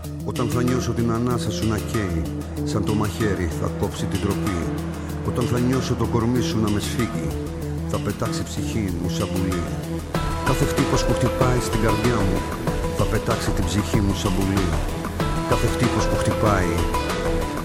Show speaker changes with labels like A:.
A: Όταν θα νιώσω την ανάσα σου να καίει, σαν το μαχαίρι θα κόψει την τροπή. Όταν θα νιώσω το κορμί σου να με σφίγγει, θα πετάξει η ψυχή μου σαν πουλί. Κάθε χτύπος που χτυπάει στην καρδιά μου, θα πετάξει την ψυχή μου σαν πουλί. Κάθε χτύπος που χτυπάει